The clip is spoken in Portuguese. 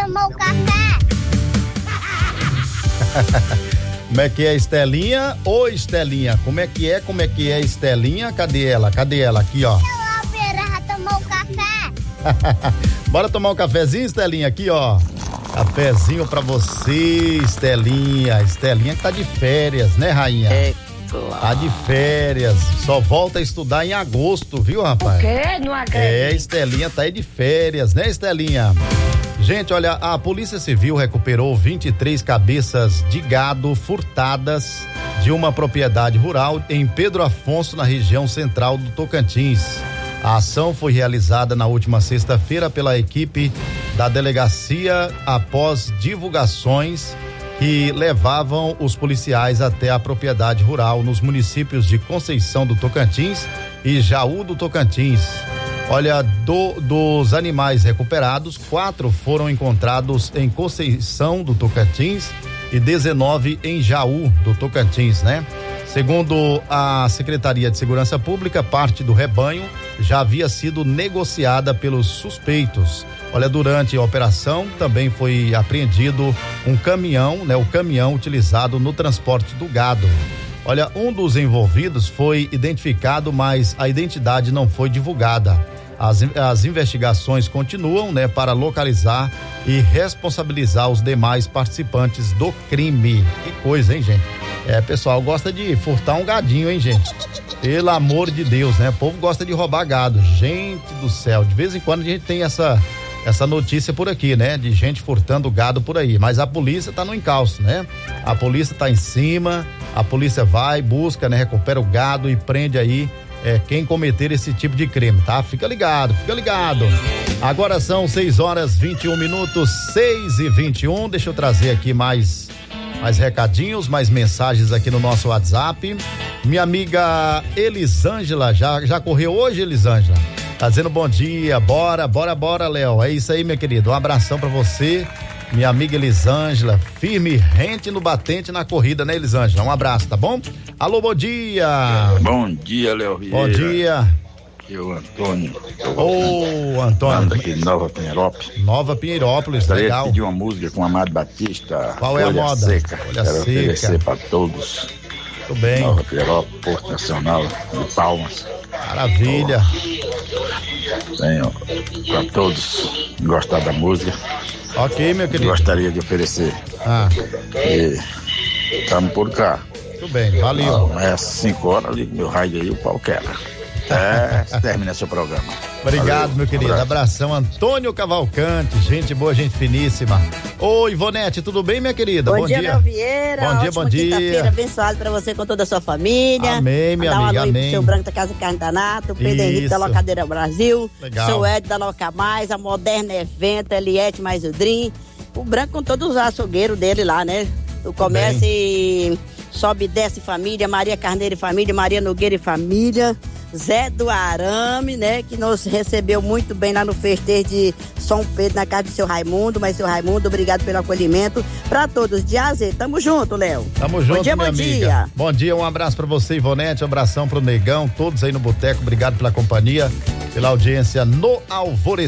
tomou café? Como é que é, Estelinha? Ô, Estelinha, como é que é, Estelinha? Cadê ela? Aqui, ó. A Vera já tomou café? Bora tomar um cafezinho, Estelinha? Aqui, ó. Cafezinho pra você, Estelinha. Estelinha que tá de férias, né, rainha? É, claro. Tá de férias. Só volta a estudar em agosto, viu, rapaz? O quê? Não acredito. É, Estelinha tá aí de férias, né, Estelinha? Gente, olha, a Polícia Civil recuperou 23 cabeças de gado furtadas de uma propriedade rural em Pedro Afonso, na região central do Tocantins. A ação foi realizada na última sexta-feira pela equipe da delegacia após divulgações que levavam os policiais até a propriedade rural nos municípios de Conceição do Tocantins e Jaú do Tocantins. Olha, dos animais recuperados, 4 foram encontrados em Conceição do Tocantins e 19 em Jaú do Tocantins, né? Segundo a Secretaria de Segurança Pública, parte do rebanho já havia sido negociada pelos suspeitos. Olha, durante a operação também foi apreendido um caminhão, né? O caminhão utilizado no transporte do gado. Olha, um dos envolvidos foi identificado, mas a identidade não foi divulgada. As investigações continuam, né, para localizar e responsabilizar os demais participantes do crime. Que coisa, hein, gente? Pessoal gosta de furtar um gadinho, hein, gente? Pelo amor de Deus, né? O povo gosta de roubar gado. Gente do céu, de vez em quando a gente tem essa notícia por aqui, né? De gente furtando gado por aí, mas a polícia tá no encalço, né? A polícia tá em cima, a polícia vai, busca, né? Recupera o gado e prende aí quem cometer esse tipo de crime, tá? Fica ligado. Agora são 6h21, 6h21. Deixa eu trazer aqui mais recadinhos, mais mensagens aqui no nosso WhatsApp. Minha amiga Elisângela, já correu hoje, Elisângela? Tá dizendo bom dia, bora, Léo. É isso aí, minha querida. Um abração pra você, minha amiga Elisângela, firme e rente no batente na corrida, né, Elisângela? Um abraço, tá bom? Alô, bom dia. Bom dia, Léo Vieira. Bom dia. Aqui é o Antônio. Ô, Antônio. Aqui de Nova Pinheirópolis. Nova Pinheirópolis, legal. Pedir uma música com Amado Batista. Qual é a moda? Seca. Folha Quero Seca. oferecer para todos. Tudo bem. Nova Pinheirópolis, Porto Nacional de Palmas. Maravilha. Tenho para todos gostar da música. Ok, meu querido. Gostaria de oferecer. E estamos por cá. Tudo bem, valeu. É às 5 horas, liga meu rádio aí, o pau quebra. Termina seu programa. Obrigado, valeu, meu querido. Abração, Antônio Cavalcante, gente boa, gente finíssima. Oi, Ivonete, tudo bem, minha querida? Bom dia, Léo Vieira. Bom dia. Quinta-feira abençoado pra você com toda a sua família. Amém, minha amiga, amém. Pro seu Branco da Casa Cartanato, o Pedro Henrique da Locadeira Brasil, legal. Seu Ed da Loca Mais, a Moderna Evento, Eliette mais o Drim, o Branco com todos os açougueiros dele lá, né? O comércio Sobe e Desce Família, Maria Carneiro e Família, Maria Nogueira e Família, Zé do Arame, né? Que nos recebeu muito bem lá no festeiro de São Pedro, na casa do seu Raimundo. Mas seu Raimundo, obrigado pelo acolhimento. Pra todos de A a Z, tamo junto, Léo. Tamo junto, minha amiga. Dia. Bom dia, um abraço pra você, Ivonete, um abração pro Negão, todos aí no Boteco, obrigado pela companhia, pela audiência no Alvorecer.